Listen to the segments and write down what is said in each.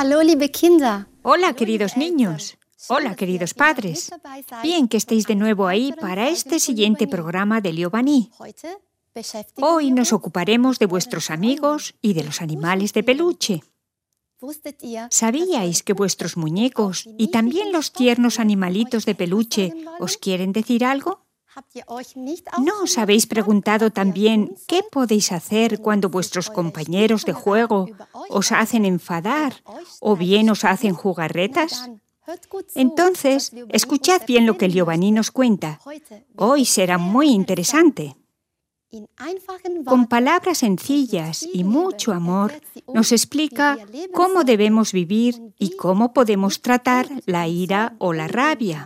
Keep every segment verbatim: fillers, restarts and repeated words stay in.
Hallo, liebe Kinder. Hola, queridos niños. Hola, queridos padres. Bien que estéis de nuevo ahí para este siguiente programa de Liobani. Hoy nos ocuparemos de vuestros amigos y de los animales de peluche. ¿Sabíais que vuestros muñecos y también los tiernos animalitos de peluche os quieren decir algo? ¿No os habéis preguntado también qué podéis hacer cuando vuestros compañeros de juego os hacen enfadar o bien os hacen jugarretas? Entonces, escuchad bien lo que Liobani nos cuenta. Hoy será muy interesante. Con palabras sencillas y mucho amor, nos explica cómo debemos vivir y cómo podemos tratar la ira o la rabia.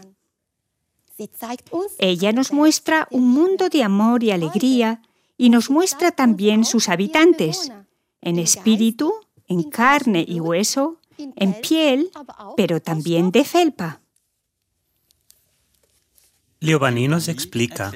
Ella nos muestra un mundo de amor y alegría y nos muestra también sus habitantes, en espíritu, en carne y hueso, en piel, pero también de felpa. Liobani nos explica: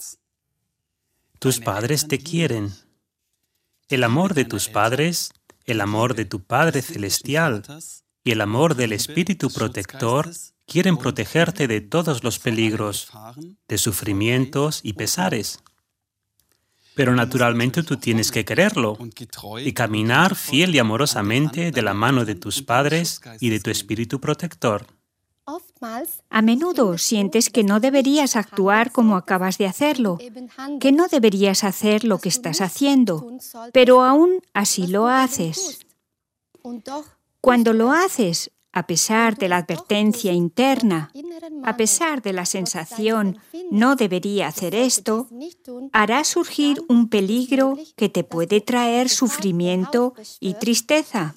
tus padres te quieren. El amor de tus padres, el amor de tu Padre Celestial y el amor del Espíritu Protector quieren protegerte de todos los peligros, de sufrimientos y pesares. Pero naturalmente tú tienes que quererlo y caminar fiel y amorosamente de la mano de tus padres y de tu Espíritu Protector. A menudo sientes que no deberías actuar como acabas de hacerlo, que no deberías hacer lo que estás haciendo, pero aún así lo haces. Cuando lo haces, a pesar de la advertencia interna, a pesar de la sensación «no debería hacer esto», hará surgir un peligro que te puede traer sufrimiento y tristeza.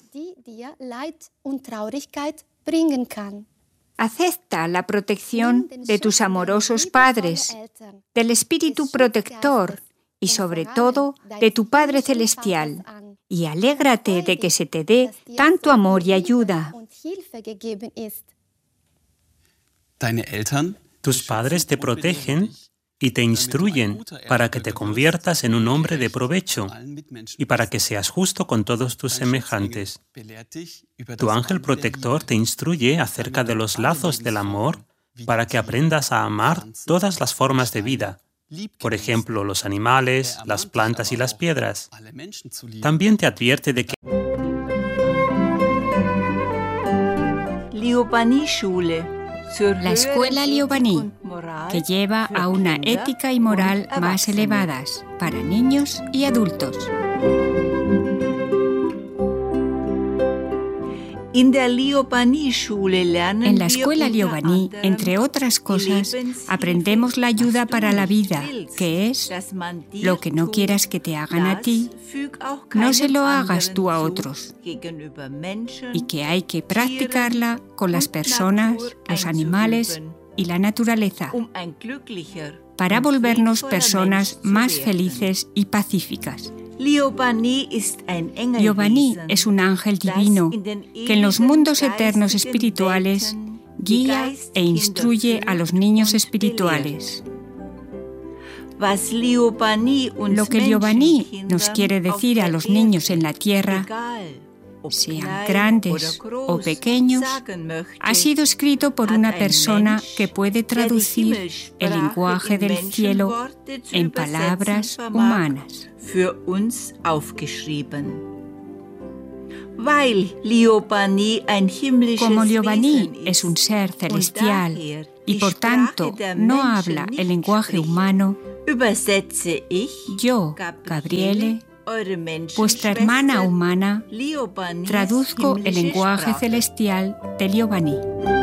Acepta la protección de tus amorosos padres, del Espíritu Protector y sobre todo de tu Padre Celestial, y alégrate de que se te dé tanto amor y ayuda. Tus padres te protegen y te instruyen para que te conviertas en un hombre de provecho y para que seas justo con todos tus semejantes. Tu ángel protector te instruye acerca de los lazos del amor para que aprendas a amar todas las formas de vida, por ejemplo, los animales, las plantas y las piedras. También te advierte de que La escuela Liobani, que lleva a una ética y moral más elevadas para niños y adultos. En la escuela Liobani, entre otras cosas, aprendemos la ayuda para la vida, que es lo que no quieras que te hagan a ti, no se lo hagas tú a otros, y que hay que practicarla con las personas, los animales y la naturaleza, para volvernos personas más felices y pacíficas. Liobani es un ángel divino que en los mundos eternos espirituales guía e instruye a los niños espirituales. Lo que Liobani nos quiere decir a los niños en la tierra, sean grandes o pequeños, ha sido escrito por una persona que puede traducir el lenguaje del cielo en palabras humanas. Como Liobani es un ser celestial y por tanto no habla el lenguaje humano, yo, Gabriele, vuestra hermana humana, traduzco el lenguaje celestial de Liobani.